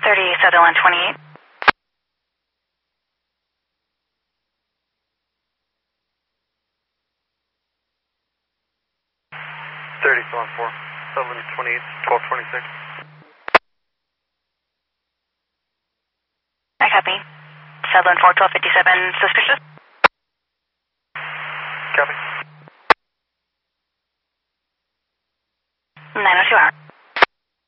30 Sutherland 28. Sutherland 4, Sutherland 28, 1226. I copy. Sutherland 4, 1257, suspicious. Copy.